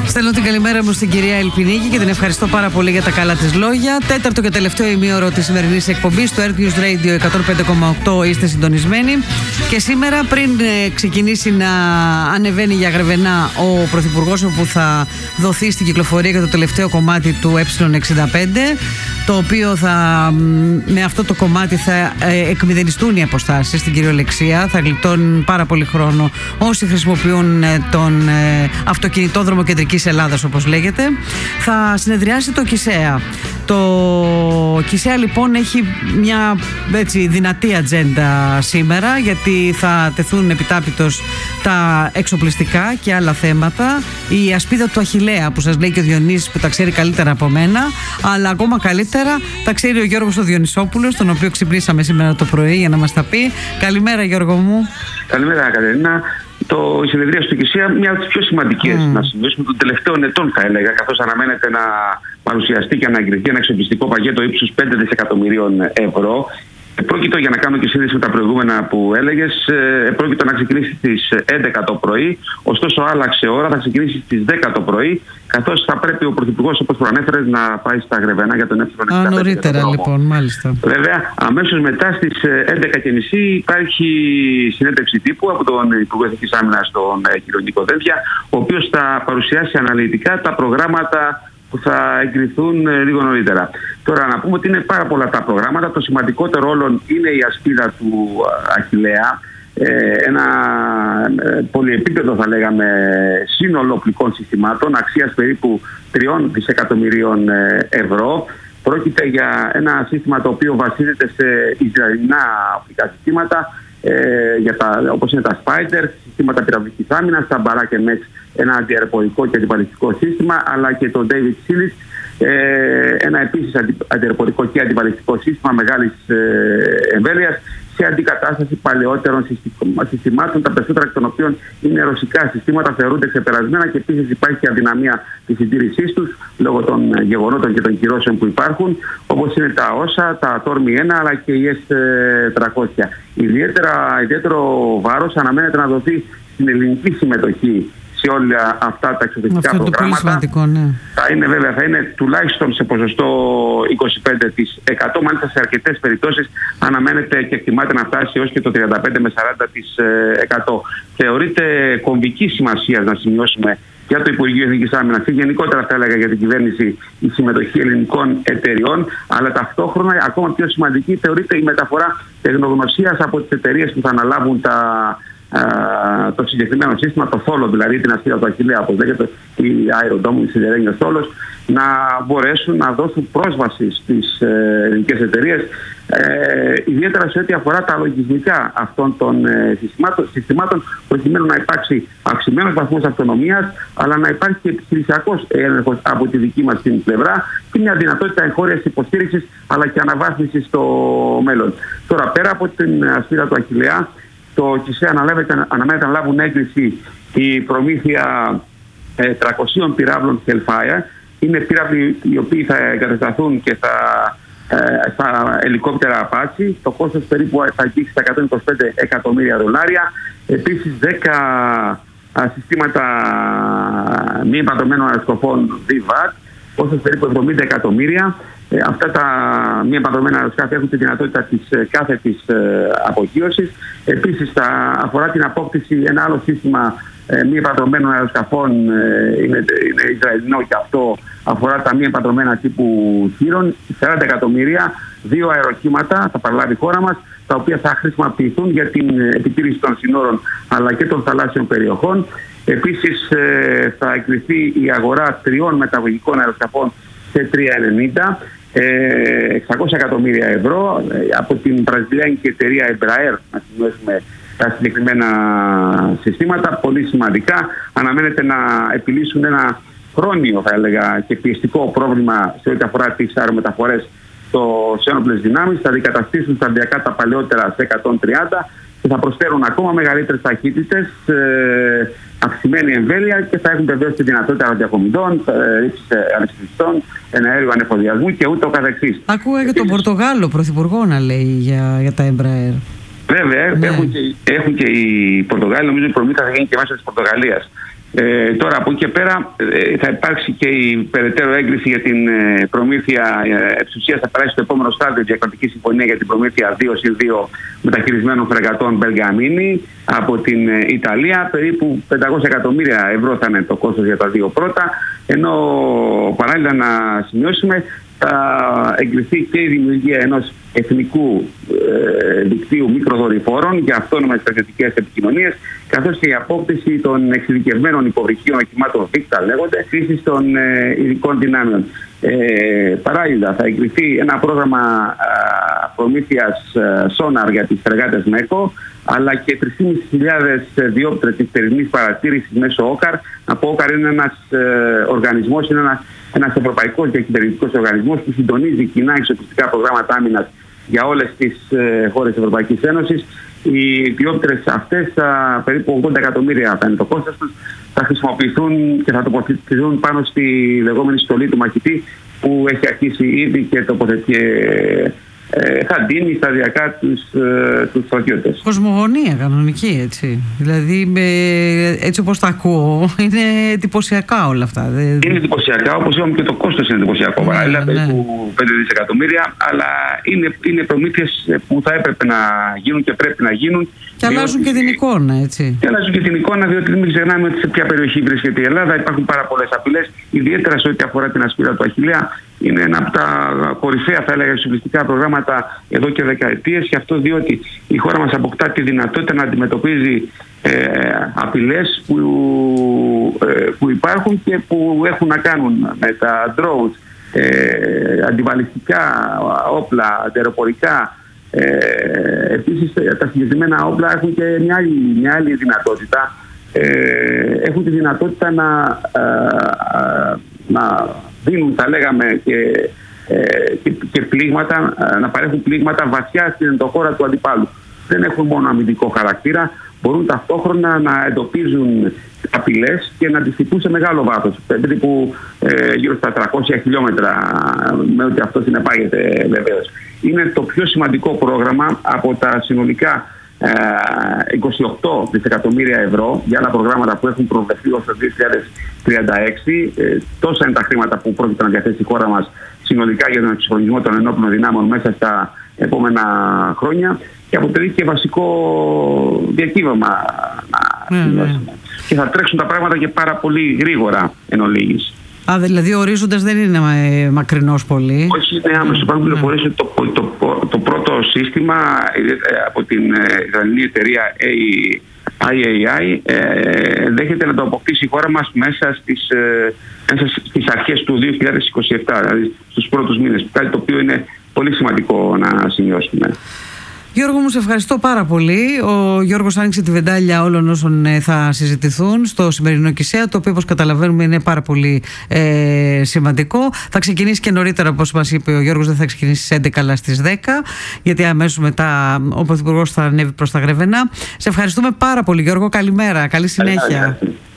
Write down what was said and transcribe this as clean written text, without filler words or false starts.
Στέλνω την καλημέρα μου στην κυρία Ελπινίκη και την ευχαριστώ πάρα πολύ για τα καλά της λόγια. Τέταρτο και τελευταίο ημίωρο της σημερινής εκπομπής του Earth News Radio 105,8 είστε συντονισμένοι. Και σήμερα, πριν ξεκινήσει να ανεβαίνει για Γρεβενά ο Πρωθυπουργός, όπου θα δοθεί στην κυκλοφορία για το τελευταίο κομμάτι του Ε65, το οποίο με αυτό το κομμάτι θα εκμηδενιστούν οι αποστάσεις στην κυριολεξία. Θα γλιτώνουν πάρα πολύ χρόνο όσοι χρησιμοποιούν τον αυτοκινητόδρομο Κεντρικής Ελλάδας, όπως λέγεται. Θα συνεδριάσει το ΚΙΣΕΑ. Το ΚΙΣΕΑ λοιπόν έχει μια δυνατή ατζέντα σήμερα, γιατί θα τεθούν επιτάπητος τα εξοπλιστικά και άλλα θέματα. Η ασπίδα του Αχιλλέα, που σας λέει και ο Διονύσης, που τα ξέρει καλύτερα από μένα, αλλά ακόμα καλύτερα τα ξέρει ο Γιώργος ο Διονυσόπουλος, τον οποίο ξυπνήσαμε σήμερα το πρωί για να μας τα πει. Καλημέρα, Γιώργο μου. Καλημέρα, Κατερίνα. Η συνεδρία του ΚΙΣΕΑ, μια από τις πιο σημαντικές να σημειώσουμε των τελευταίων ετών, θα έλεγα, καθώς αναμένεται να παρουσιαστεί και να εγκριθεί ένα εξοπλιστικό πακέτο ύψους 5 δισεκατομμυρίων ευρώ. Πρόκειται, για να κάνω και σύνδεση με τα προηγούμενα που έλεγες, πρόκειται να ξεκινήσει στις 11 το πρωί, ωστόσο άλλαξε ώρα, θα ξεκινήσει στις 10 το πρωί, καθώς θα πρέπει ο Πρωθυπουργός, όπως προανέφερες, να πάει στα Γρεβενά για τον Ε65. Νωρίτερα λοιπόν, μάλιστα. Βέβαια, αμέσως μετά στις 11.30 υπάρχει συνέντευξη τύπου από τον Υπουργό Εθνικής Άμυνας, τον κ. Νίκο Δένδια, ο οποίος θα παρουσιάσει αναλυτικά τα προγράμματα που θα εγκριθούν λίγο νωρίτερα. Τώρα, να πούμε ότι είναι πάρα πολλά τα προγράμματα. Το σημαντικότερο όλων είναι η ασπίδα του Αχιλλέα. Ένα πολυεπίπεδο, θα λέγαμε, σύνολο οπλικών συστημάτων αξίας περίπου 3 δισεκατομμυρίων ευρώ. Πρόκειται για ένα σύστημα το οποίο βασίζεται σε ισραηλινά οπλικά συστήματα, όπως είναι τα Spider, συστήματα πυραυλικής άμυνας, τα Barak MX, ένα αντιαεροπορικό και αντιπαλιστικό σύστημα, αλλά και το David Sealis, ένα επίσης αντιαεροπορικό και αντιπαλιστικό σύστημα μεγάλης εμβέλειας, σε αντικατάσταση παλαιότερων συστημάτων, τα περισσότερα εκ των οποίων είναι ρωσικά συστήματα, θεωρούνται ξεπερασμένα και επίσης υπάρχει αδυναμία της συντήρησής τους λόγω των γεγονότων και των κυρώσεων που υπάρχουν, όπως είναι τα όσα, τα Τόρμη 1 αλλά και οι S-300. Ιδιαίτερο βάρος αναμένεται να δοθεί στην ελληνική συμμετοχή σε όλα αυτά τα εξοπλιστικά προγράμματα. Σημαντικό, ναι. Θα είναι τουλάχιστον σε ποσοστό 25%. Μάλιστα σε αρκετές περιπτώσεις αναμένεται και εκτιμάται να φτάσει έως και το 35 με 40%. Θεωρείται κομβική σημασία, να σημειώσουμε, για το Υπουργείο Εθνικής Άμυνας και γενικότερα, θα έλεγα, για την κυβέρνηση, η συμμετοχή ελληνικών εταιριών, αλλά ταυτόχρονα ακόμα πιο σημαντική θεωρείται η μεταφορά τεχνογνωσίας από τις εταιρείες που θα αναλάβουν το συγκεκριμένο σύστημα, το θόλο, δηλαδή την ασπίδα του Αχιλλέα, όπως λέγεται, η αεροδόμου, η σιδερένιος θόλος, να μπορέσουν να δώσουν πρόσβαση στις ελληνικές εταιρείες, ιδιαίτερα σε ό,τι αφορά τα λογισμικά αυτών των συστημάτων, προκειμένου να υπάρξει αυξημένος βαθμός αυτονομίας, αλλά να υπάρχει και επιχειρησιακός έλεγχος από τη δική μας την πλευρά και μια δυνατότητα εγχώριας υποστήριξης αλλά και αναβάθμισης στο μέλλον. Τώρα, πέρα από την ασπίδα του Αχιλλέα, το ΚΙΣΕΑ αναμένεται να λάβουν έγκριση η προμήθεια 300 πυράβλων Hellfire. Είναι πύραυλοι οι οποίοι θα εγκατασταθούν και στα ελικόπτερα Apache. Το κόστος περίπου θα αγγίξει στα $125 εκατομμύρια. Επίσης 10 συστήματα μη επανδρομένων αεροσκοφών VVAT, κόστος περίπου 70 εκατομμύρια. Αυτά τα μη επανδρομένα αεροσκάφη έχουν τη δυνατότητα της κάθετης απογείωσης. Επίσης, αφορά την απόκτηση ένα άλλο σύστημα μη επανδρομένων αεροσκαφών, είναι ισραηλινό και αυτό αφορά τα μη επανδρομένα τύπου χείρων, 40 εκατομμύρια, 2 αεροκύματα θα παραλάβει η χώρα μας, τα οποία θα χρησιμοποιηθούν για την επιτήρηση των συνόρων αλλά και των θαλάσσιων περιοχών. Επίσης, θα εγκριθεί η αγορά 3 μεταγωγικών αεροσκαφών σε 3,90, 600 εκατομμύρια ευρώ από την βραζιλιάνικη εταιρεία Embraer, να σημειώσουμε τα συγκεκριμένα συστήματα, πολύ σημαντικά. Αναμένεται να επιλύσουν ένα χρόνιο, θα έλεγα, και πιεστικό πρόβλημα σε ό,τι αφορά τις αερομεταφορές σε ένοπλες δυνάμεις. Θα αντικαταστήσουν σταδιακά τα παλαιότερα σε 130 και θα προσφέρουν ακόμα μεγαλύτερες ταχύτητες, αυξημένη εμβέλεια και θα έχουν βεβαίως τη δυνατότητα ραδιοκομιδών, ρήψης ανεξαρτητών, εναέριου ανεφοδιασμού και ούτω καθεξής. Ακούω για τον Πορτογάλο πρωθυπουργό να λέει για τα Embraer. Βέβαια, ναι. Έχουν και οι Πορτογάλοι, νομίζω η προμήθεια θα γίνει και μέσω της Πορτογαλίας. Τώρα από εκεί και πέρα θα υπάρξει και η περαιτέρω έγκριση για την προμήθεια. Εξουσίας θα περάσει στο επόμενο στάδιο διακρατική συμφωνία για την προμήθεια 2+2 μεταχειρισμένων φρεγατών Μπελγαμίνη από την Ιταλία. Περίπου 500 εκατομμύρια ευρώ θα είναι το κόστος για τα δύο πρώτα. Ενώ παράλληλα να σημειώσουμε θα εγκριθεί και η δημιουργία ενός εθνικού δικτύου μικροδορυφόρων για αυτόνομες στρατιωτικές επικοινωνίες, καθώς και η απόκτηση των εξειδικευμένων υποβρυχίων οχημάτων VICTA λέγονται, επίσης των ειδικών δυνάμεων. Παράλληλα θα εγκριθεί ένα πρόγραμμα προμήθειας σόναρ για τις φρεγάτες ΜΕΚΟ, αλλά και 3.500 διόπτρες της θερινής παρατήρησης μέσω OCCAR. Από OCCAR είναι ένας οργανισμός, είναι ένας ευρωπαϊκός διακυβερνητικός οργανισμός που συντονίζει κοινά εξοπλιστικά προγράμματα άμυνας για όλες τις χώρες της Ευρωπαϊκής Ένωσης. Οι διόπτρες αυτές, περίπου 80 εκατομμύρια θα είναι το κόστος τους, θα χρησιμοποιηθούν και θα τοποθετηθούν πάνω στη λεγόμενη στολή του μαχητή που έχει αρχίσει ήδη και θα ντύνει σταδιακά τους στρατιώτες. Κοσμογονία κανονική, έτσι. Δηλαδή, έτσι όπως τα ακούω, είναι εντυπωσιακά όλα αυτά. Είναι εντυπωσιακά, όπως είπαμε και το κόστος είναι εντυπωσιακό. Παράλληλα, περίπου 5 δισεκατομμύρια, αλλά είναι προμήθειες που θα έπρεπε να γίνουν και πρέπει να γίνουν. Και αλλάζουν και την εικόνα, έτσι. Και αλλάζουν και την εικόνα, διότι μην ξεχνάμε ότι σε ποια περιοχή βρίσκεται η Ελλάδα. Υπάρχουν πάρα πολλές απειλές, ιδιαίτερα σε ό,τι αφορά την ασπίδα του Αχιλλέα. Είναι ένα από τα κορυφαία, θα έλεγα, εξοπλιστικά προγράμματα εδώ και δεκαετίες. Και αυτό διότι η χώρα μας αποκτά τη δυνατότητα να αντιμετωπίζει απειλές που υπάρχουν και που έχουν να κάνουν με τα drones, αντιβαλιστικά όπλα, αντεροπορικά. Επίσης τα συγκεκριμένα όπλα έχουν και μια άλλη δυνατότητα. Έχουν τη δυνατότητα να δίνουν, θα λέγαμε, και πλήγματα, να παρέχουν πλήγματα βαθιά στην ενδοχώρα του αντιπάλου. Δεν έχουν μόνο αμυντικό χαρακτήρα, μπορούν ταυτόχρονα να εντοπίζουν απειλές και να τις χτυπούν σε μεγάλο βάθος, περίπου γύρω στα 300 χιλιόμετρα, με ό,τι αυτό συνεπάγεται βεβαίως. Είναι το πιο σημαντικό πρόγραμμα από τα συνολικά 28 δισεκατομμύρια ευρώ για άλλα προγράμματα που έχουν προβλεφθεί ως το 2036. Τόσα είναι τα χρήματα που πρόκειται να διαθέσει η χώρα μας συνολικά για τον εξυγχρονισμό των ενόπλων δυνάμεων μέσα στα επόμενα χρόνια και αποτελεί και βασικό διακύβευμα να σημειώσουμε. Και θα τρέξουν τα πράγματα και πάρα πολύ γρήγορα εν ολίγης. Δηλαδή ο ορίζοντας δεν είναι μακρινός πολύ. Όχι, είναι άμεσο. Υπάρχουν πληροφορίες ότι το πρώτο σύστημα από την Ισραηλινή εταιρεία IAI δέχεται να το αποκτήσει η χώρα μας μέσα στις αρχές του 2027, δηλαδή στους πρώτους μήνες. Κάτι το οποίο είναι πολύ σημαντικό να σημειώσουμε. Γιώργο μου, σε ευχαριστώ πάρα πολύ. Ο Γιώργος άνοιξε τη βεντάλια όλων όσων θα συζητηθούν στο σημερινό ΚΙΣΕΑ, το οποίο όπως καταλαβαίνουμε είναι πάρα πολύ σημαντικό. Θα ξεκινήσει και νωρίτερα, όπως μας είπε ο Γιώργος, δεν θα ξεκινήσει στις 11 αλλά στις 10, γιατί αμέσως μετά ο Πρωθυπουργός θα ανέβει προς τα Γρεβενά. Σε ευχαριστούμε πάρα πολύ, Γιώργο. Καλημέρα, καλή συνέχεια.